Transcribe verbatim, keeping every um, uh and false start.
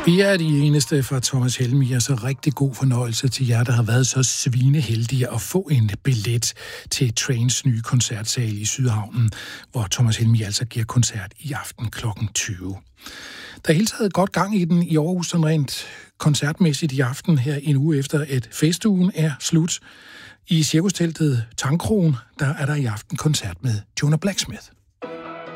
Vi er de eneste fra Thomas Helmig, så rigtig god fornøjelse til jer, der har været så svineheldige at få en billet til Trains nye koncertsal i Sydhavnen, hvor Thomas Helmig altså giver koncert i aften klokken tyve. Der er hele taget godt gang i den i Aarhus, sådan rent koncertmæssigt i aften her en uge efter, at festugen er slut. I cirkusteltet Tangkrogen, der er der i aften koncert med Jonah Blacksmith.